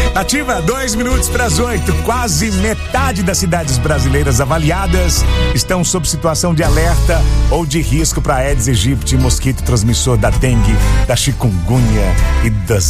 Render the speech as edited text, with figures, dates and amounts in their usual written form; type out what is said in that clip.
Ativa, 2 minutos para as 8. Quase metade das cidades brasileiras avaliadas estão sob situação de alerta ou de risco para Aedes aegypti, mosquito transmissor da dengue, da chikungunya e das